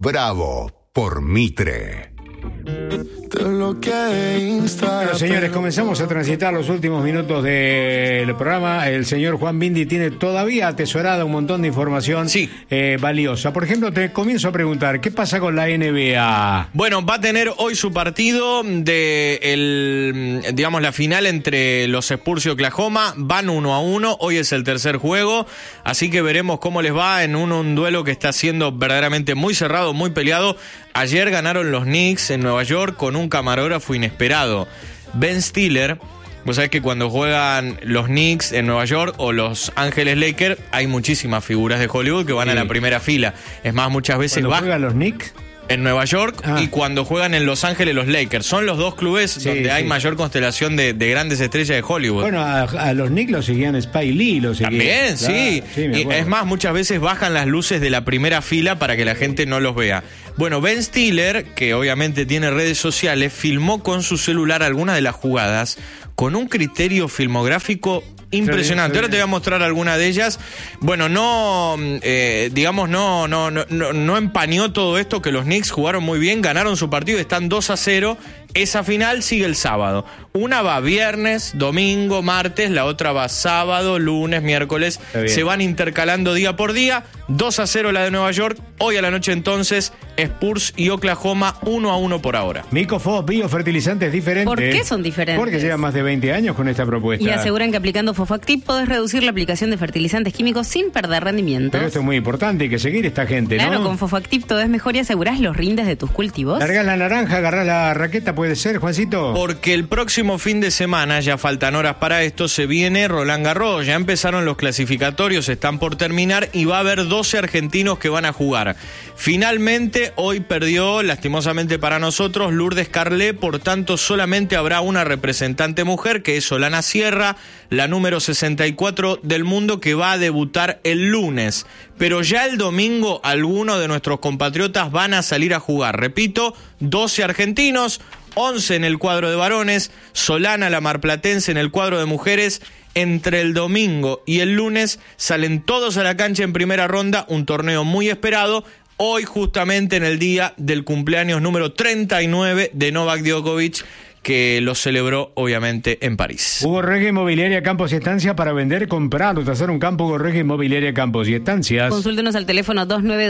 Bravo por Mitre. Bueno, señores, comenzamos a transitar los últimos minutos del programa. El señor Juan Bindi tiene todavía atesorada un montón de información valiosa. Por ejemplo, te comienzo a preguntar, ¿qué pasa con la NBA? Bueno, va a tener hoy su partido de la final entre los Spurs y Oklahoma. Van 1-1, hoy es el tercer juego, así que veremos cómo les va en un duelo que está siendo verdaderamente muy cerrado, muy peleado. Ayer ganaron los Knicks en Nueva York con un camarógrafo inesperado. Ben Stiller, vos sabés que cuando juegan los Knicks en Nueva York o los Ángeles Lakers, hay muchísimas figuras de Hollywood que van a la primera fila. Es más, muchas veces ¿Cuándo juegan los Knicks? En Nueva York y cuando juegan en Los Ángeles los Lakers. Son los dos clubes donde hay mayor constelación de grandes estrellas de Hollywood. Bueno, a los Knicks los seguían Spike Lee, los seguían. También, sí. Y es más, muchas veces bajan las luces de la primera fila para que la gente no los vea. Bueno, Ben Stiller, que obviamente tiene redes sociales, filmó con su celular algunas de las jugadas con un criterio filmográfico impresionante. Ahora te voy a mostrar alguna de ellas. Bueno, no empañó todo esto, que los Knicks jugaron muy bien, ganaron su partido, están 2-0. Esa final sigue el sábado. Una va viernes, domingo, martes, la otra va sábado, lunes, miércoles. Se van intercalando día por día. 2-0 la de Nueva York. Hoy a la noche entonces, Spurs y Oklahoma 1-1 por ahora. Micofos, biofertilizantes diferentes. ¿Por qué son diferentes? Porque llevan más de 20 años con esta propuesta. Y aseguran que aplicando Fofactip podés reducir la aplicación de fertilizantes químicos sin perder rendimiento. Pero esto es muy importante, hay que seguir esta gente, ¿no? Claro, con Fofactip todo es mejor y asegurás los rindes de tus cultivos. Largás la naranja, agarrás la raqueta, puede ser, Juancito. Porque el próximo fin de semana, ya faltan horas para esto, se viene Roland Garros. Ya empezaron los clasificatorios, están por terminar y va a haber 12 argentinos que van a jugar. Finalmente, hoy perdió, lastimosamente para nosotros, Lourdes Carlé, por tanto solamente habrá una representante mujer, que es Solana Sierra, la número 64 del mundo, que va a debutar el lunes. Pero ya el domingo algunos de nuestros compatriotas van a salir a jugar. Repito, 12 argentinos, 11 en el cuadro de varones, Solana la marplatense en el cuadro de mujeres. Entre el domingo y el lunes salen todos a la cancha en primera ronda, un torneo muy esperado. Hoy justamente en el día del cumpleaños número 39 de Novak Djokovic, que lo celebró obviamente en París. Hugo Regge Inmobiliaria Campos y Estancias, para vender, comprar o tasar un campo. Hugo Regge Inmobiliaria Campos y Estancias. Consúltenos al teléfono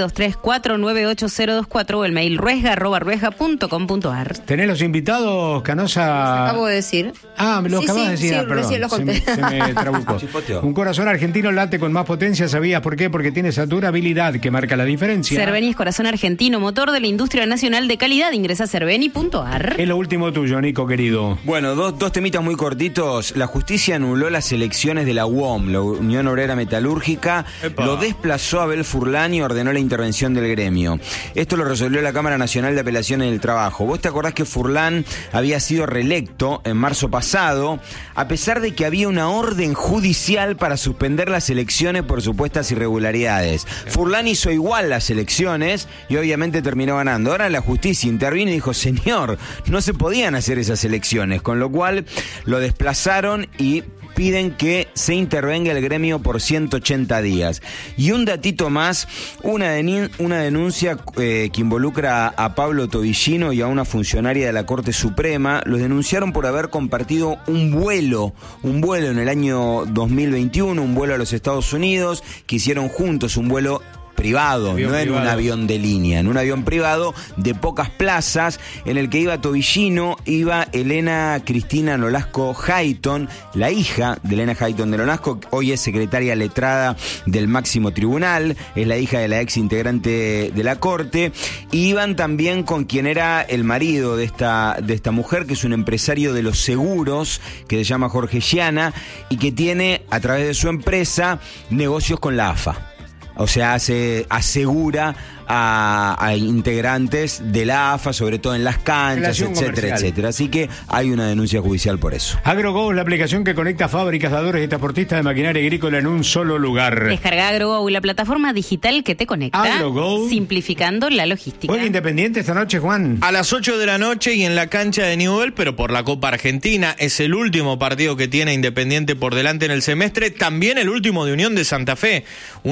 2923-498-024 o el mail ruesga@ruesga.com.ar. ¿Tenés los invitados, Canosa? Acabo de decir. Me lo acabas de decir. Sí, perdón, recién los conté. se me trabucó. Un corazón argentino late con más potencia, ¿sabías por qué? Porque tiene esa durabilidad que marca la diferencia. Cerveni es corazón argentino, motor de la industria nacional de calidad. Ingresa a cerveni.ar. Es lo último tuyo, Nico, querido. Bueno, dos temitas muy cortitos. La justicia anuló las elecciones de la UOM, la Unión Obrera Metalúrgica. Epa. Lo desplazó a Abel Furlan y ordenó la intervención del gremio. Esto lo resolvió la Cámara Nacional de Apelaciones del Trabajo. ¿Vos te acordás que Furlan había sido reelecto en marzo pasado, a pesar de que había una orden judicial para suspender las elecciones por supuestas irregularidades? Furlan hizo igual las elecciones y obviamente terminó ganando. Ahora la justicia intervino y dijo, señor, no se podían hacer esas elecciones, con lo cual lo desplazaron y piden que se intervenga el gremio por 180 días. Y un datito más, una denuncia que involucra a Pablo Tobillino y a una funcionaria de la Corte Suprema. Los denunciaron por haber compartido un vuelo en el año 2021, un vuelo a los Estados Unidos, que hicieron juntos, un vuelo privado, no en un avión de línea, en un avión privado de pocas plazas, en el que iba Tobillino, iba Elena Cristina Nolasco Hayton, la hija de Elena Hayton de Nolasco, hoy es secretaria letrada del máximo tribunal, es la hija de la ex integrante de la Corte, y iban también con quien era el marido de esta mujer, que es un empresario de los seguros, que se llama Jorge Giana, y que tiene, a través de su empresa, negocios con la AFA. O sea, asegura a integrantes de la AFA, sobre todo en las canchas, etcétera. Así que hay una denuncia judicial por eso. AgroGo es la aplicación que conecta fábricas, dadores y transportistas de maquinaria agrícola en un solo lugar. Descarga AgroGo, la plataforma digital que te conecta, AgroGo, simplificando la logística. Juega Independiente esta noche, Juan. A las 8 de la noche y en la cancha de Newell, pero por la Copa Argentina. Es el último partido que tiene Independiente por delante en el semestre. También el último de Unión de Santa Fe. Un equipo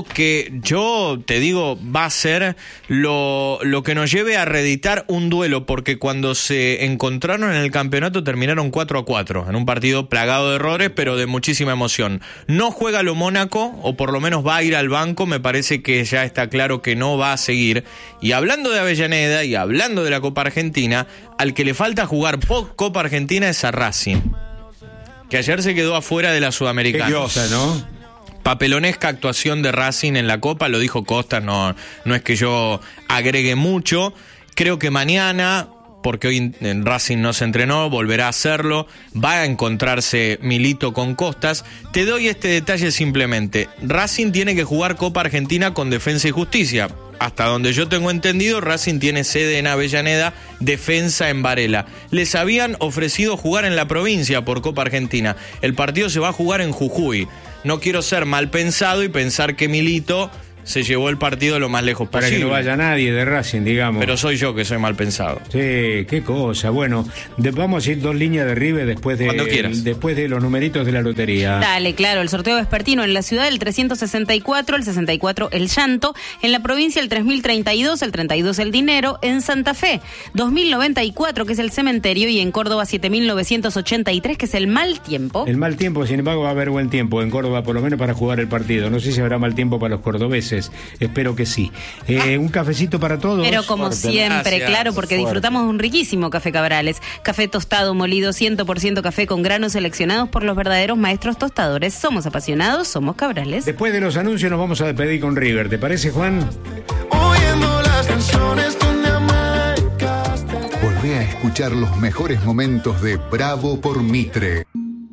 que yo te digo va a ser lo que nos lleve a reeditar un duelo, porque cuando se encontraron en el campeonato terminaron 4-4, en un partido plagado de errores, pero de muchísima emoción. No juega lo Mónaco, o por lo menos va a ir al banco, me parece que ya está claro que no va a seguir. Y hablando de Avellaneda y hablando de la Copa Argentina, al que le falta jugar Copa Argentina es a Racing, que ayer se quedó afuera de la Sudamericana. Qué cosa, ¿no? Papelonesca actuación de Racing en la Copa, lo dijo Costa, no es que yo agregue mucho. Creo que mañana, porque hoy en Racing no se entrenó, volverá a hacerlo, va a encontrarse Milito con Costas. Te doy este detalle simplemente. Racing tiene que jugar Copa Argentina con Defensa y Justicia. Hasta donde yo tengo entendido, Racing tiene sede en Avellaneda, Defensa en Varela. Les habían ofrecido jugar en la provincia por Copa Argentina. El partido se va a jugar en Jujuy. No quiero ser mal pensado y pensar que Milito se llevó el partido lo más lejos para posible. Que no vaya nadie de Racing, digamos. Pero soy yo que soy mal pensado. Sí, qué cosa. Bueno, vamos a ir 2 líneas de River después de los numeritos de la lotería. Dale, claro, el sorteo vespertino en la ciudad, el 364, el 64 el llanto, en la provincia el 3032, el 32 el dinero, en Santa Fe 2094, que es el cementerio, y en Córdoba 7983, que es el mal tiempo. El mal tiempo, sin embargo, va a haber buen tiempo en Córdoba, por lo menos para jugar el partido. No sé si habrá mal tiempo para los cordobeses. Espero que sí. Un cafecito para todos. Pero como siempre, gracias, claro, porque disfrutamos de un riquísimo café Cabrales. Café tostado, molido, 100% café con granos seleccionados por los verdaderos maestros tostadores. Somos apasionados, somos Cabrales. Después de los anuncios nos vamos a despedir con River. ¿Te parece, Juan? Oyendo las canciones donde Volvé a escuchar los mejores momentos de Bravo por Mitre.